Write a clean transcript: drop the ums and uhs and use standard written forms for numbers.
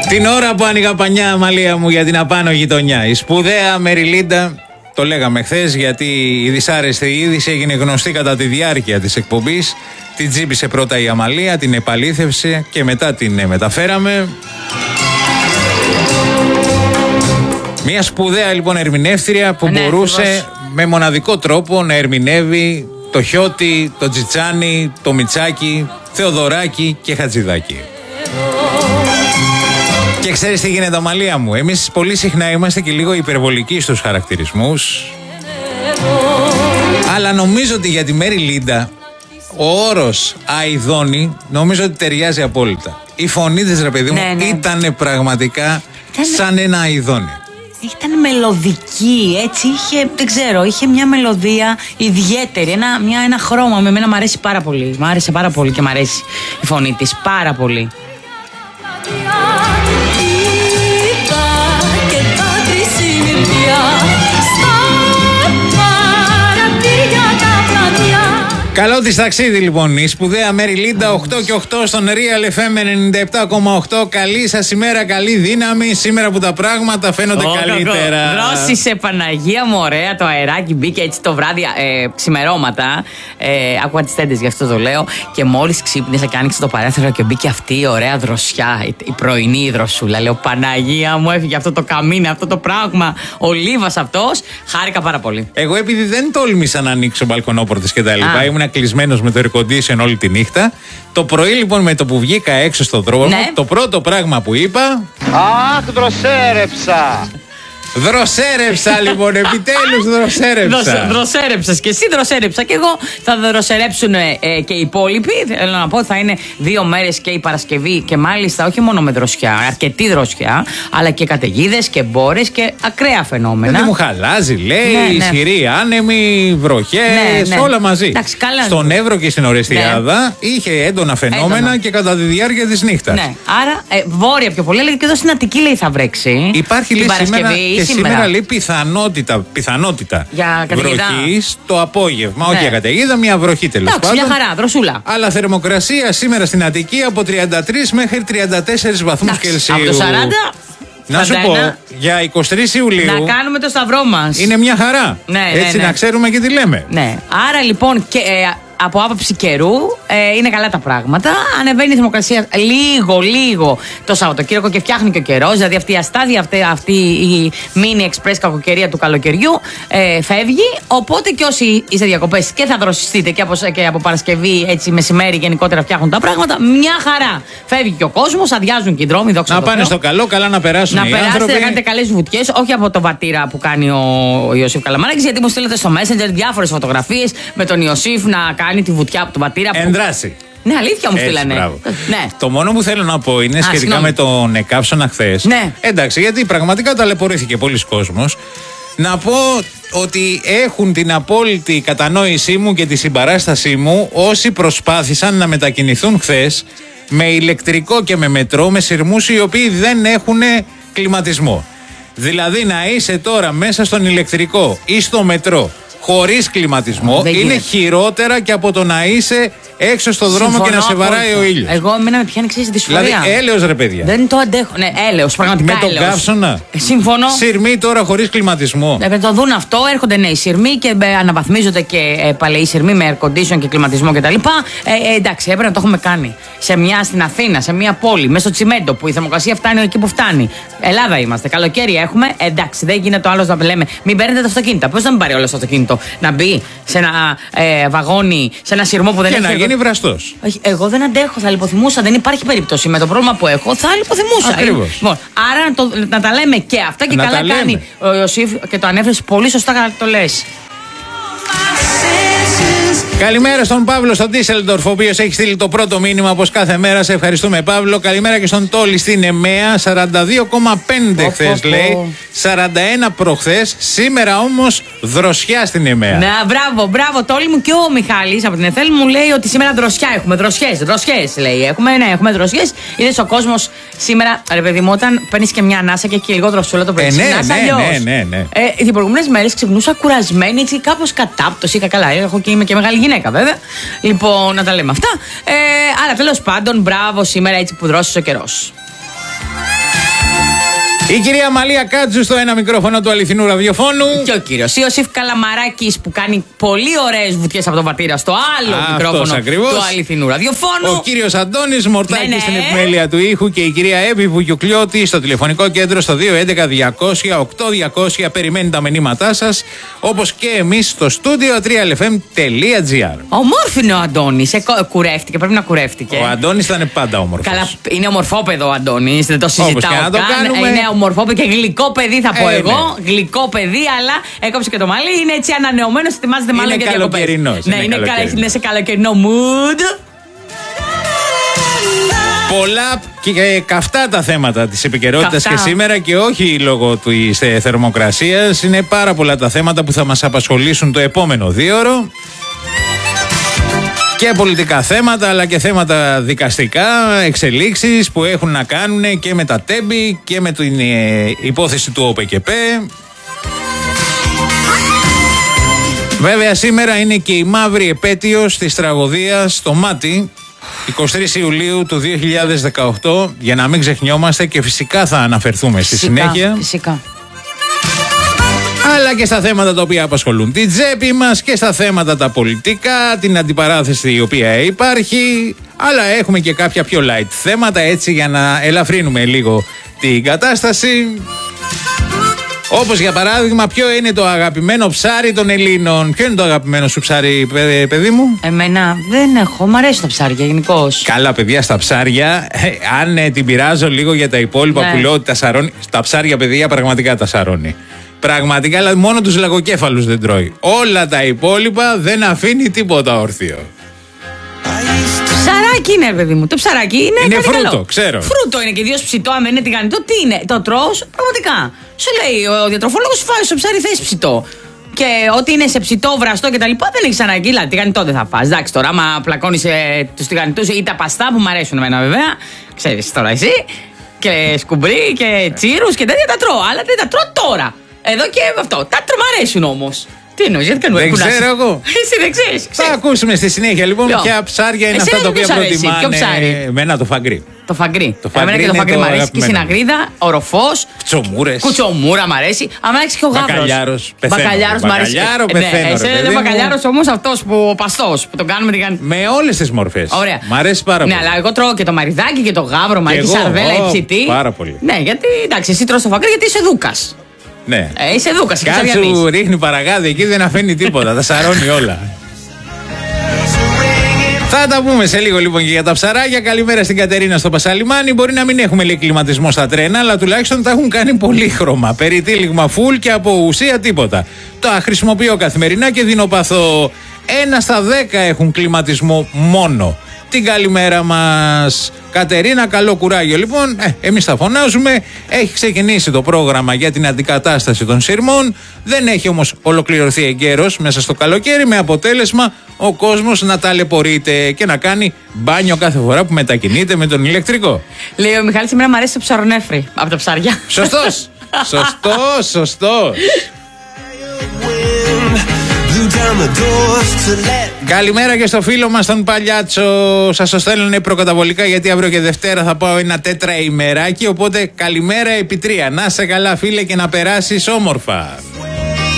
Την ώρα που άνοιγα πανιά, Αμαλία μου, για την απάνω γειτονιά, η σπουδαία Μεριλίντα, το λέγαμε χθες, γιατί η δυσάρεστη είδηση έγινε γνωστή κατά τη διάρκεια της εκπομπής. Την τζίπησε πρώτα η Αμαλία, την επαλήθευσε και μετά την μεταφέραμε. Μια σπουδαία λοιπόν ερμηνεύτρια που μπορούσε με μοναδικό τρόπο να ερμηνεύει το Χιώτη, το Τζιτσάνι, το Μιτσάκι, Θεοδωράκι και Χατζηδάκι. Και ξέρεις τι γίνεται, Αμαλία μου? Εμείς πολύ συχνά είμαστε και λίγο υπερβολικοί στους χαρακτηρισμούς. Αλλά νομίζω ότι για τη Μεριλίντα ο όρος αηδόνη νομίζω ότι ταιριάζει απόλυτα. Η φωνή της, ρε παιδί μου, ήταν πραγματικά σαν ένα αηδόνη. Ήταν μελωδική, έτσι, δεν ξέρω, είχε μια μελωδία ιδιαίτερη, ένα χρώμα. Με εμένα μου αρέσει πάρα πολύ. Μ' άρεσε πάρα πολύ και μ' αρέσει η φωνή της πάρα πολύ. Καλό της ταξίδι λοιπόν, η σπουδαία Μεριλίντα, 8 και 8 στον Real FM 97,8. Καλή σας ημέρα, καλή δύναμη, σήμερα που τα πράγματα φαίνονται καλύτερα. Δρόσισε Παναγία μου, ωραία, το αεράκι μπήκε έτσι το βράδυ, ξημερώματα. Άκουγα τις τέντες, γι' αυτό το λέω. Και μόλις ξύπνησα και άνοιξε το παράθυρο και μπήκε αυτή η ωραία δροσιά, η πρωινή δροσούλα. Λέω, Παναγία μου, έφυγε αυτό το καμίνι, αυτό το πράγμα, ο Λίβας αυτός. Χάρηκα πάρα πολύ. Εγώ επειδή δεν τόλμησα να ανοίξω μπαλκονόπορτες και τα λοιπά, ήμουν κλεισμένος με το air condition όλη τη νύχτα. Το πρωί λοιπόν με το που βγήκα έξω στον δρόμο, το πρώτο πράγμα που είπα: αχ, δροσέρεψα! Δροσέρεψα λοιπόν, επιτέλους δροσέρεψα. Δροσέρεψες και εσύ, δροσέρεψα και εγώ. Θα δροσερέψουν και οι υπόλοιποι. Θέλω να πω, θα είναι 2 μέρες και η Παρασκευή και μάλιστα όχι μόνο με δροσιά, αρκετή δροσιά, αλλά και καταιγίδες και μπόρες και ακραία φαινόμενα. Δεν μου χαλάζει, λέει, ισχυρή άνεμοι, βροχές, όλα μαζί. Εντάξει, στον Εύρο και στην Ορεστιάδα είχε έντονα φαινόμενα και κατά τη διάρκεια της νύχτας. Ναι, άρα βόρεια πιο πολύ, λέει, και εδώ στην Αττική λέει θα βρέξει. Υπάρχει λέει σήμερα λέει πιθανότητα βροχής το απόγευμα. Όχι για καταιγίδα, μια βροχή τέλος πάντων. Μια χαρά, δροσούλα. Αλλά θερμοκρασία σήμερα στην Αττική από 33 μέχρι 34 βαθμούς Κελσίου. Από το 40. Να σου πω, για 23 Ιουλίου να κάνουμε το σταυρό μας. Είναι μια χαρά. Έτσι να ξέρουμε και τι λέμε. Ναι. Άρα λοιπόν και από άποψη καιρού είναι καλά τα πράγματα. Ανεβαίνει η θερμοκρασία λίγο το Σαββατοκύριακο και φτιάχνει και ο καιρός. Δηλαδή αυτή η αστάδια, αυτή η mini express κακοκαιρία του καλοκαιριού φεύγει. Οπότε και όσοι είστε διακοπές και θα δροσιστείτε και από Παρασκευή, έτσι μεσημέρι γενικότερα φτιάχνουν τα πράγματα. Μια χαρά. Φεύγει και ο κόσμος, αδειάζουν και οι δρόμοι. Να πάνε στο καλό, καλά να περάσουν οι άνθρωποι. Να περάσετε, να κάνετε καλές βουτιές. Όχι από το βατήρα που κάνει ο Ιωσήφ Καλαμαράκης, γιατί μου στείλετε στο Messenger διάφορες φωτογραφίες με τον Ιωσήφ να κάνει τη βουτιά από τον πατήρα. Ενδράση. Ναι, αλήθεια μου στείλανε. Ναι. Το μόνο που θέλω να πω είναι σχετικά με τον Εκάψονα χθες. Ναι. Εντάξει, γιατί πραγματικά ταλαιπωρήθηκε πολλοί κόσμος. Να πω ότι έχουν την απόλυτη κατανόησή μου και τη συμπαράστασή μου όσοι προσπάθησαν να μετακινηθούν χθες με ηλεκτρικό και με μετρό, με σειρμούς οι οποίοι δεν έχουν κλιματισμό. Δηλαδή να είσαι τώρα μέσα στον ηλεκτρικό ή στο μετρό χωρίς κλιματισμό είναι χειρότερα και από το να είσαι έξω στο δρόμο και να σε βαράει ο ήλιος. Εγώ εμένα με πιάνει εξής δυσφορία. Δηλαδή έλεος ρε παιδιά. Δεν το αντέχω. Ναι, έλεος, πραγματικά με τον καύσωνα. Συμφωνώ. Σειρμοί τώρα χωρίς κλιματισμό. Το δουν αυτό, έρχονται νέοι σειρμοί και αναβαθμίζονται και παλαιοί σειρμοί με air condition και κλιματισμό κτλ. Εντάξει, έπρεπε να το έχουμε κάνει. Στην Αθήνα, σε μια πόλη, μέσα στο τσιμέντο που η θερμοκρασία φτάνει εκεί που φτάνει. Ελλάδα είμαστε, καλοκαίρι έχουμε. Εντάξει, δεν γίνεται το άλλο να λέμε μην παίρνετε τα αυτοκίνητα. Πώς θα μην πάρει όλο το αυτοκίνητο? Να μπει σε ένα βαγόνι, σε ένα σειρμό που δεν έχει. Και να γίνει βραστός. Εγώ δεν αντέχω, θα λιποθυμούσα. Δεν υπάρχει περίπτωση. Με το πρόβλημα που έχω, θα λιποθυμούσα. Ακριβώς. Λοιπόν, άρα να τα λέμε και αυτά και καλά κάνει ο Ιωσήφ και το ανέφερε πολύ σωστά, το λες. Καλημέρα στον Παύλο στον Ντίσελντορφ, ο οποίος έχει στείλει το πρώτο μήνυμα όπως κάθε μέρα. Σε ευχαριστούμε, Παύλο. Καλημέρα και στον Τόλι στην ΕΜΕΑ. 42,5 χθες λέει. 41 προχθές. Σήμερα όμως δροσιά στην ΕΜΕΑ. Ναι, μπράβο, Τόλι μου. Και ο Μιχάλης από την ΕΘΕΛ μου λέει ότι σήμερα δροσιά έχουμε. Δροσιές λέει. Έχουμε δροσιές. Είδες ο κόσμος σήμερα, ρε παιδί μου, όταν παίρνεις και μια ανάσα και έχει λίγο δροσούλα το πρωί. Ναι. Οι προηγούμενες μέρες ξυπνούσα κουρασμένη, έτσι κάπως κατάπτωση. Καλά, έχω και είμαι και μεγάλη γυναίκα βέβαια. Λοιπόν, να τα λέμε αυτά. Άρα τέλος πάντων, μπράβο σήμερα έτσι που δρόσησε ο καιρός. Η κυρία Μαλία Κάτζου στο ένα μικρόφωνο του αληθινού ραδιοφώνου. Και ο κύριος Ιωσήφ Καλαμαράκης που κάνει πολύ ωραίες βουτιές από το βατήρα στο άλλο μικρόφωνο του αληθινού ραδιοφώνου. Ο κύριος Αντώνης Μορτάκης στην επιμέλεια του ήχου και η κυρία Εύη Βουγιουκλιώτη στο τηλεφωνικό κέντρο στο 211-200-8200. Περιμένει τα μηνύματά σας, όπως και εμείς στο studio 3lfm.gr. Ομόρφινο ο Αντώνης. Κουρεύτηκε, πρέπει να κουρεύτηκε. Ο Αντώνης ήταν πάντα όμορφος. Καλά, είναι ομορφόπεδο ο Αντώνης, δεν το συζητάω καν. Είναι ομορφόπεδο και γλυκό παιδί, θα πω εγώ. Ναι. Γλυκό παιδί, αλλά έκοψε και το μαλλί. Είναι έτσι ανανεωμένος, ετοιμάζεται μάλλον για διακοπές. Ναι, είναι σε καλοκαιρινό mood. Πολλά και καυτά τα θέματα της επικαιρότητας και σήμερα, και όχι λόγω της θερμοκρασίας. Είναι πάρα πολλά τα θέματα που θα μας απασχολήσουν το επόμενο 2ωρο. Και πολιτικά θέματα, αλλά και θέματα δικαστικά, εξελίξεις που έχουν να κάνουν και με τα τέμπη και με την υπόθεση του ΟΠΕΚΕΠΕ. Βέβαια σήμερα είναι και η μαύρη επέτειος της τραγωδίας στο Μάτι, 23 Ιουλίου του 2018, για να μην ξεχνιόμαστε, και φυσικά θα αναφερθούμε στη συνέχεια. Φυσικά. Αλλά και στα θέματα τα οποία απασχολούν την τσέπη μας και στα θέματα τα πολιτικά, την αντιπαράθεση η οποία υπάρχει. Αλλά έχουμε και κάποια πιο light θέματα, έτσι, για να ελαφρύνουμε λίγο την κατάσταση. Όπως για παράδειγμα, ποιο είναι το αγαπημένο ψάρι των Ελλήνων? Ποιο είναι το αγαπημένο σου ψάρι, παιδί μου? Εμένα δεν έχω, μ' αρέσει τα ψάρια γενικώς. Καλά, παιδιά, στα ψάρια, αν την πειράζω λίγο για τα υπόλοιπα που λέω ότι τα σαρώνει, στα ψάρια, παιδιά, πραγματικά τα σαρώνει. Πραγματικά, αλλά μόνο τους λαγοκέφαλους δεν τρώει. Όλα τα υπόλοιπα δεν αφήνει τίποτα όρθιο. Ψαράκι είναι, παιδί μου. Το ψαράκι είναι κάτι φρούτο, καλό. ξέρω. Φρούτο είναι και ιδίως ψητό. Αν είναι τηγανιτό, τι είναι? Το τρως, πραγματικά. Σου λέει ο διατροφολόγος, φάει στο ψάρι, θες ψητό. Και ό,τι είναι σε ψητό, βραστό κτλ. Δεν έχει ανάγκη. Δηλαδή, τηγανιτό δεν θα φας. Εντάξει, τώρα, άμα πλακώνεις τους τηγανιτούς ή τα παστά που μου αρέσουν εμένα, βέβαια. Ξέρεις τώρα εσύ. Και σκουμπρί και τσίρους και τέτοια τα τρώω. Αλλά δεν τα τρώω τώρα. Εδώ και αυτό. Τα μ' αρέσουν όμως. Τι εννοείς, γιατί κάνουμε δεν ξέρω εγώ. Εσύ δεν ξέρεις. Θα ακούσουμε στη συνέχεια λοιπόν ποια ψάρια είναι αυτά τα οποία προτιμάνε. Εμένα το φαγκρί. Το φαγκρί. Εμένα και το φαγκρί μου αρέσει. Και η συναγρίδα, ο ροφός. Κουτσομούρες. Κουτσομούρα μ' αρέσει. Αν αρέσει και ο γάβρος. Μπακαλιάρος μ' αρέσει. Εσένα είναι μπακαλιάρος όμως αυτός που ο παστός που τον κάνουμε την. Με όλες τις μορφές. Ωραία. Μ' αρέσει πάρα πολύ. Ναι, αλλά εγώ τρώω και το μαριδάκι και το γάβρο, μ' αρέσει η σαρδέλα, η ψητή. Πάρα πολύ. Ναι, γιατί εντάξει, εσύ τρως το φαγκρί γιατί είσαι δούκας. Ναι. Είσαι δούκας. Κάτσου ρίχνει παραγάδι εκεί, δεν αφήνει τίποτα. Τα σαρώνει όλα. Θα τα πούμε σε λίγο λοιπόν και για τα ψαράκια. Καλημέρα στην Κατερίνα στο Πασαλιμάνι. Μπορεί να μην έχουμε λέει κλιματισμό στα τρένα, αλλά τουλάχιστον τα έχουν κάνει πολύχρωμα. Περιτύλιγμα φουλ και από ουσία τίποτα. Τα χρησιμοποιώ καθημερινά και δεινοπαθώ. 1 στα 10 έχουν κλιματισμό μόνο. Την καλημέρα μας, Κατερίνα, καλό κουράγιο. Λοιπόν, εμείς θα φωνάζουμε. Έχει ξεκινήσει το πρόγραμμα για την αντικατάσταση των σειρμών. Δεν έχει όμως ολοκληρωθεί εγκαίρως μέσα στο καλοκαίρι, με αποτέλεσμα ο κόσμος να ταλαιπωρείται και να κάνει μπάνιο κάθε φορά που μετακινείται με τον ηλεκτρικό. Λέει ο Μιχάλης, σήμερα μου αρέσει το ψαρονέφρι από τα ψάρια. Σωστός, σωστός. Καλημέρα και στο φίλο μας τον Παλιάτσο. Σας το στέλνουν προκαταβολικά γιατί αύριο και Δευτέρα θα πάω ένα τέτρα ημεράκι. Οπότε καλημέρα επί 3. Να σε καλά φίλε και να περάσεις όμορφα.